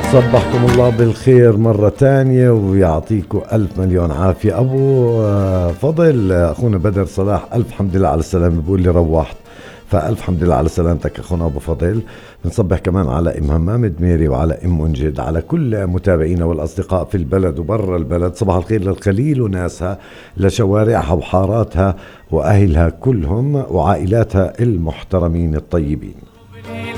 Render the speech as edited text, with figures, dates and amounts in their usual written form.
صبحكم الله بالخير مرة تانية ويعطيكم ألف مليون عافية. أبو فضل أخونا بدر صلاح، ألف حمد لله على السلامة، بيقول لي روحت، فألف حمد لله على سلامتك أخونا أبو فضل. بنصبح كمان على إم همام دميري وعلى إم منجد، على كل متابعينا والأصدقاء في البلد وبرا البلد. صباح الخير للخليل وناسها، لشوارعها وحاراتها وأهلها كلهم وعائلاتها المحترمين الطيبين.